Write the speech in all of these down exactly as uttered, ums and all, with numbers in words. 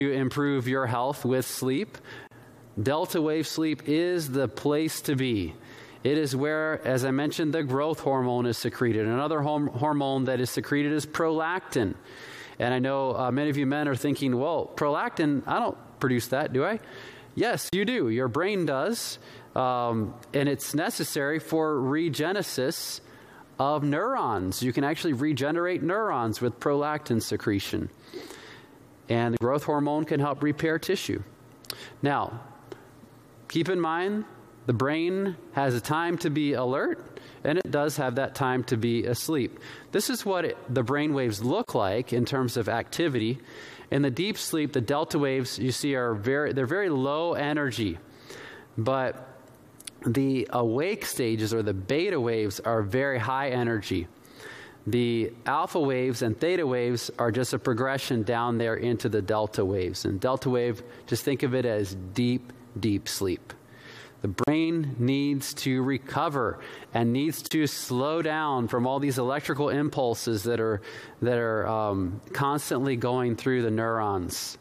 to improve your health with sleep, delta wave sleep is the place to be. It is where, as I mentioned, the growth hormone is secreted. Another hom- hormone that is secreted is prolactin. And I know uh, many of you men are thinking, well, prolactin, I don't produce that, do I? Yes, you do. Your brain does. Um, and it's necessary for regenesis of neurons. You can actually regenerate neurons with prolactin secretion. And the growth hormone can help repair tissue. Now, keep in mind, the brain has a time to be alert, and it does have that time to be asleep. This is what it, the brain waves look like in terms of activity. In the deep sleep, the delta waves you see are very, they're very low energy. But the awake stages, or the beta waves, are very high energy. The alpha waves and theta waves are just a progression down there into the delta waves. And delta wave, just think of it as deep, deep sleep. The brain needs to recover and needs to slow down from all these electrical impulses that are that are um, constantly going through the neurons.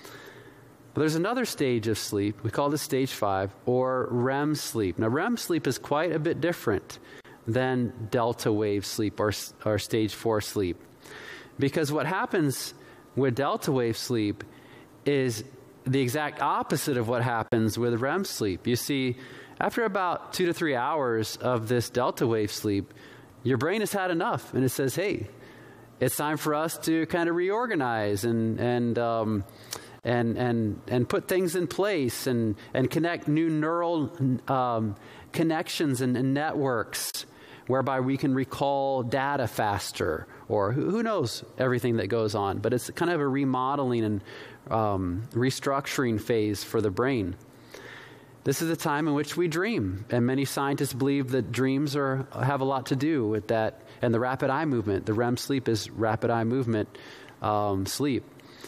But there's another stage of sleep. We call this stage five, or R E M sleep. Now, R E M sleep is quite a bit different than delta wave sleep or, or stage four sleep. Because what happens with delta wave sleep is the exact opposite of what happens with R E M sleep. You see, after about two to three hours of this delta wave sleep, your brain has had enough, and it says, hey, it's time for us to kind of reorganize and and um, and and and put things in place and and connect new neural um, connections and, and networks, whereby we can recall data faster, or who, who knows everything that goes on. But it's kind of a remodeling and um, restructuring phase for the brain. This is a time in which we dream, and many scientists believe that dreams are have a lot to do with that, and the rapid eye movement. The R E M sleep is rapid eye movement um, sleep.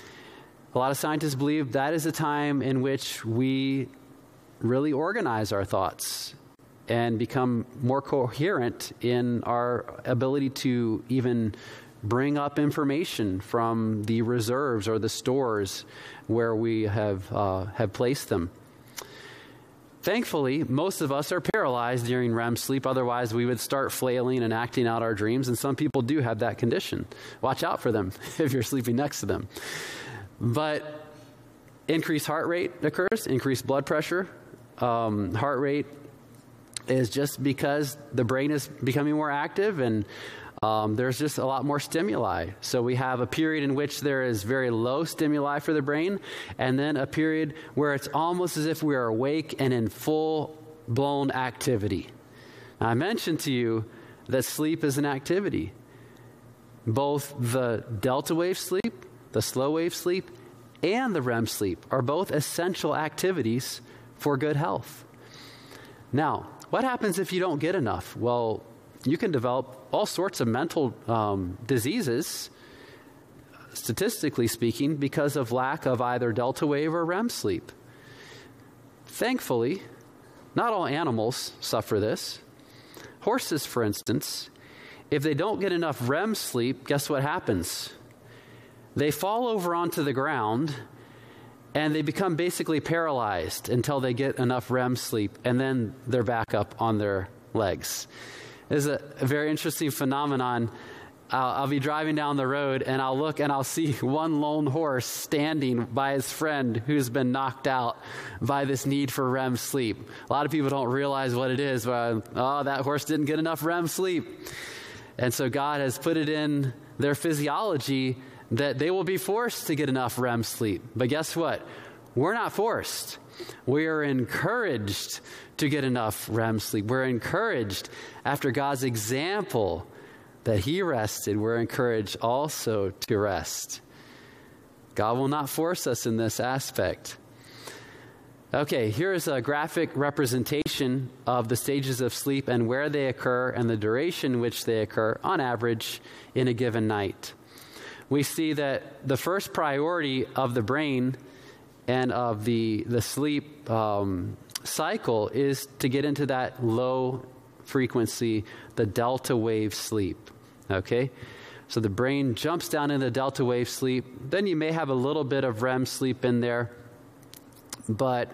A lot of scientists believe that is a time in which we really organize our thoughts and become more coherent in our ability to even bring up information from the reserves or the stores where we have uh, have placed them. Thankfully, most of us are paralyzed during R E M sleep. Otherwise, we would start flailing and acting out our dreams. And some people do have that condition. Watch out for them if you're sleeping next to them. But increased heart rate occurs, increased blood pressure. Um, heart rate is just because the brain is becoming more active, and um, there's just a lot more stimuli. So we have a period in which there is very low stimuli for the brain, and then a period where it's almost as if we are awake and in full-blown activity. Now, I mentioned to you that sleep is an activity. Both the delta wave sleep, the slow wave sleep, and the R E M sleep are both essential activities for good health. Now, what happens if you don't get enough? Well, you can develop all sorts of mental um, diseases, statistically speaking, because of lack of either delta wave or R E M sleep. Thankfully, not all animals suffer this. Horses, for instance, if they don't get enough R E M sleep, guess what happens? They fall over onto the ground, and they become basically paralyzed until they get enough R E M sleep, and then they're back up on their legs. This is a, a very interesting phenomenon. I'll, I'll be driving down the road, and I'll look, and I'll see one lone horse standing by his friend who's been knocked out by this need for R E M sleep. A lot of people don't realize what it is, but, oh, that horse didn't get enough R E M sleep. And so God has put it in their physiology that they will be forced to get enough R E M sleep. But guess what? We're not forced. We are encouraged to get enough R E M sleep. We're encouraged, after God's example that he rested, we're encouraged also to rest. God will not force us in this aspect. Okay, here's a graphic representation of the stages of sleep and where they occur and the duration in which they occur on average in a given night. We see that the first priority of the brain and of the, the sleep um, cycle is to get into that low frequency, the delta wave sleep. Okay? So the brain jumps down into delta wave sleep. Then you may have a little bit of R E M sleep in there. But